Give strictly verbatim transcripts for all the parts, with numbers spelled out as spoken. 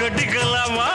கட்டிக்கலாமா?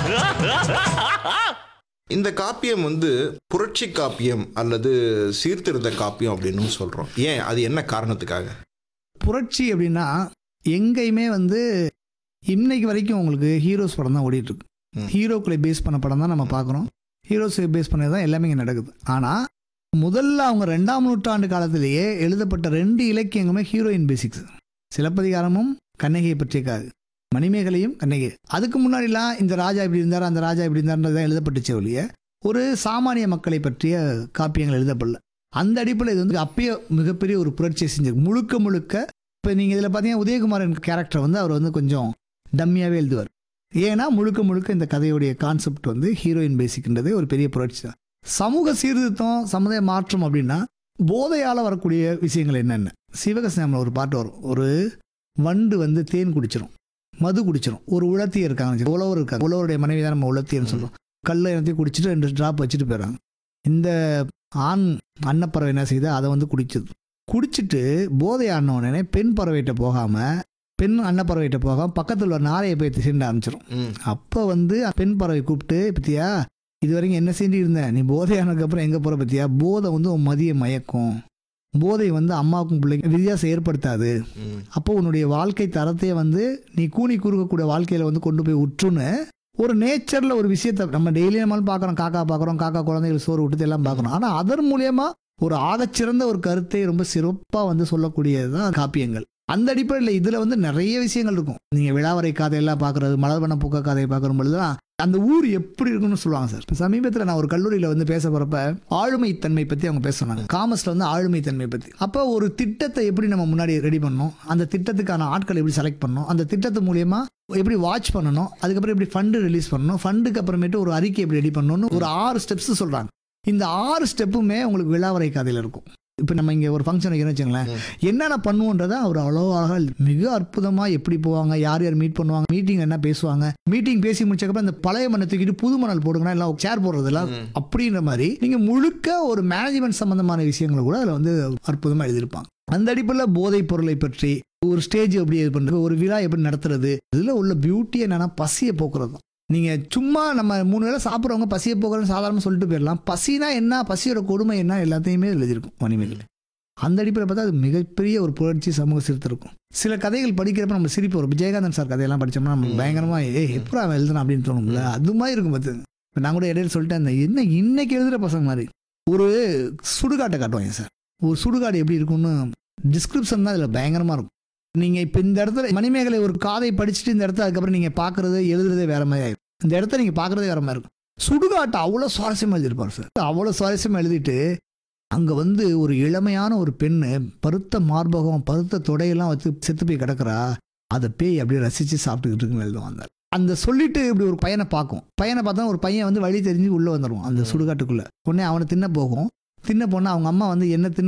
இந்த காப்பியம் வந்து புரட்சி காப்பியம் அல்லது சீர்திருத்த காப்பியம் அப்படின்னு சொல்றோம். ஏன், அது என்ன காரணத்துக்காக? புரட்சி அப்படின்னா எங்கேயுமே வந்து இன்னைக்கு வரைக்கும் உங்களுக்கு ஹீரோஸ் படம் தான் ஓடிட்டு இருக்கு. ஹீரோக்களை பேஸ் பண்ண படம் தான் நம்ம பார்க்குறோம். ஹீரோஸை பேஸ் பண்ணது தான் எல்லாமே இங்கே நடக்குது. ஆனால் முதல்ல அவங்க ரெண்டாம் நூற்றாண்டு காலத்திலேயே எழுதப்பட்ட ரெண்டு இலக்கியங்களுமே ஹீரோயின் பேசிக்ஸ். சிலப்பதிகாரமும் கண்ணகியை பற்றிய காது, மணிமேகலையும் கண்ணகி. அதுக்கு முன்னாடிலாம் இந்த ராஜா இப்படி இருந்தார், அந்த ராஜா இப்படி இருந்தார்ன்றதான் எழுதப்பட்டுச்சே ஒழிய ஒரு சாமானிய மக்களை பற்றிய காப்பியங்கள் எழுதப்படல. அந்த அடிப்படையில் இது வந்து அப்பயே மிகப்பெரிய ஒரு புரட்சியை செஞ்சிருக்கு. முழுக்க முழுக்க இப்போ நீங்கள் இதில் பார்த்தீங்கன்னா உதயகுமாரன் கேரக்டர் வந்து அவர் வந்து கொஞ்சம் டம்மியாகவே எழுதுவார். ஏன்னா முழுக்க முழுக்க இந்த கதையுடைய கான்செப்ட் வந்து ஹீரோயின் பேசிக்ன்றதே ஒரு பெரிய புரட்சி தான். சமூக சீர்திருத்தம், சமுதாய மாற்றம் அப்படின்னா போதையால் வரக்கூடிய விஷயங்கள் என்னென்ன? சிவகசியாமில் ஒரு பாட்டு வரும். ஒரு வண்டு வந்து தேன் குடிச்சிடும், மது குடிச்சிடும். ஒரு உலத்தியை இருக்காங்க, உழவர் இருக்காங்க, உழவருடைய மனைவி தான் நம்ம உலத்தியன்னு சொல்கிறோம். கல்லை எல்லாத்தையும் குடிச்சிட்டு ரெண்டு ட்ராப் வச்சுட்டு போயிடறாங்க. இந்த ஆண் அன்னப்பறவை என்ன செய்யுது, அதை வந்து குடிச்சது. குடிச்சிட்டு போதை ஆன உடனே பெண் பறவைகிட்ட போகாமல், பெண் அன்னப்பறவைகிட்ட போகாமல் பக்கத்தில் உள்ள நாரையை போய் திசைண்டு ஆரம்பிச்சிடும். அப்போ வந்து பெண் பறவை கூப்பிட்டு, பத்தியா இது வரைக்கும் என்ன செஞ்சு இருந்தேன், நீ போதை ஆனதுக்கப்புறம் எங்கே போகிற பத்தியா, போதை வந்து உன் மதிய மயக்கும், போதை வந்து அம்மாவுக்கும் பிள்ளைக்கும் வித்தியாசம் ஏற்படுத்தாது, அப்போ உன்னுடைய வாழ்க்கை தரத்தையே வந்து நீ கூனி கூறுக்கக்கூடிய வாழ்க்கையில் வந்து கொண்டு போய் உற்றுன்னு ஒரு நேச்சரில் ஒரு விஷயத்தை நம்ம டெய்லி நம்மளும் பார்க்குறோம். காக்கா பார்க்குறோம், காக்கா குழந்தைகள் சோறு விட்டுட்டு எல்லாம் பார்க்குறோம். ஆனால் அதன் மூலயமா ஒரு ஆகச்சிறந்த ஒரு கருத்தை ரொம்ப சிறப்பாக வந்து சொல்லக்கூடியது தான் காப்பியங்கள். அந்த அடிப்படையில் இதில் வந்து நிறைய விஷயங்கள் இருக்கும். நீங்கள் விழாவரை கதையெல்லாம் பார்க்குறது, மலர்வன பூக்க கதையை பார்க்குற பொழுது தான் அந்த ஊர் எப்படி இருக்குன்னு சொல்லுவாங்க சார். இப்போ சமீபத்தில் நான் ஒரு கல்லூரியில் வந்து பேச போகிறப்ப ஆளுமைத்தன்மை பற்றி அவங்க பேச சொன்னாங்க. காமர்ஸில் வந்து ஆளுமைத்தன்மை பற்றி. அப்போ ஒரு திட்டத்தை எப்படி நம்ம முன்னாடி ரெடி பண்ணணும், அந்த திட்டத்துக்கான ஆட்களை எப்படி செலக்ட் பண்ணணும், அந்த திட்டத்து மூலயமா எப்படி வாட்ச் பண்ணணும், அதுக்கப்புறம் எப்படி ஃபண்டு ரிலீஸ் பண்ணணும், ஃபண்டுக்கு அப்புறமேட்டு ஒரு அறிக்கை எப்படி ரெடி பண்ணணும்னு ஒரு ஆறு ஸ்டெப்ஸ் சொல்கிறாங்க. இந்த ஆறு ஸ்டெப்புமே உங்களுக்கு விழாவரை கதையில் இருக்கும். இப்போ நம்ம இங்கே ஒரு ஃபங்க்ஷன் வைக்கிறோன்னு வச்சுங்களேன், என்னென்ன பண்ணுவோன்றதை அவர் அவ்வளோவாக மிக அற்புதமாக எப்படி போவாங்க, யார் யார் மீட் பண்ணுவாங்க, மீட்டிங் என்ன பேசுவாங்க, மீட்டிங் பேசி முடிச்சக்கப்புறம் இந்த பழைய மண்ணை தூக்கிட்டு புது மணல் போடுங்கன்னா எல்லாம் சேர் போடுறதெல்லாம் அப்படின்ற மாதிரி நீங்கள் முழுக்க ஒரு மேனேஜ்மெண்ட் சம்பந்தமான விஷயங்களை கூட அதில் வந்து அற்புதமாக எழுதியிருப்பாங்க. அந்த அடிப்படையில் போதைப் பொருளை பற்றி, ஒரு ஸ்டேஜ் எப்படி இது பண்ணுறது, ஒரு விழா எப்படி நடத்துறது, இதில் உள்ள பியூட்டி என்னன்னா பசியை போக்குறது தான். நீங்கள் சும்மா நம்ம மூணு வேளை சாப்பிட்றவங்க பசியை போக்குறதுன்னு சாதாரணமாக சொல்லிட்டு போயிடலாம். பசினா என்ன, பசியோட கொடுமை என்ன, எல்லாத்தையுமே எழுதியிருக்கும் மணிமேகலை. அந்த அடிப்படையில் பார்த்தா அது மிகப்பெரிய ஒரு புரட்சி, சமூக சீர்திருத்தம் இருக்கும். சில கதைகள் படிக்கிறப்ப நம்ம சிரிப்பு வரும். விஜயகாந்தன் சார் கதையெல்லாம் படித்தோம்னா நம்ம பயங்கரமாக ஏ எப்போ அவன் எழுதுனா அப்படின்னு தோணும்ல, அது மாதிரி இருக்கும். பார்த்து இப்போ நான் கூட இடையில சொல்லிட்டேன், அந்த என்ன இன்னைக்கு எழுதுகிற பசங்க மாதிரி ஒரு சுடுகாட்டை காட்டுவாங்க சார். ஒரு சுடுகாடு எப்படி இருக்கும்னு டிஸ்கிரிப்ஷன் தான் இதில் பயங்கரமாக இருக்கும். நீங்கள் இப்போ இந்த இடத்துல மணிமேகலை ஒரு காதை படிச்சுட்டு இந்த இடத்துல அதுக்கப்புறம் நீங்கள் பார்க்குறது எழுதுறதே வேறு மாதிரி ஆகிடும். இந்த இடத்த நீங்கள் பார்க்குறதே வேறு மாதிரி இருக்கும். சுடுகாட்டை அவ்வளோ சுவாரஸ்யமாக எழுதியிருப்பார் சார். அவ்வளோ சுவாரஸ்யமாக எழுதிட்டு அங்கே வந்து ஒரு இளமையான ஒரு பெண்ணு பருத்த மார்பகம், பருத்த தொடையெல்லாம் வச்சு செத்து போய் கிடக்குறா, அதை பேய் அப்படியே ரசித்து சாப்பிட்டுக்கிட்டு இருக்குன்னு எழுதுவாங்க. அந்த சொல்லிட்டு இப்படி ஒரு பையனை பார்க்கும். பையனை பார்த்தா ஒரு பையன் வந்து வழி தெரிஞ்சு உள்ளே வந்துடுவான் அந்த சுடுகாட்டுக்குள்ளே. உடனே அவனை தின்ன போகும். தின்ன போனால் அவங்க அம்மா வந்து என்ன தின்னு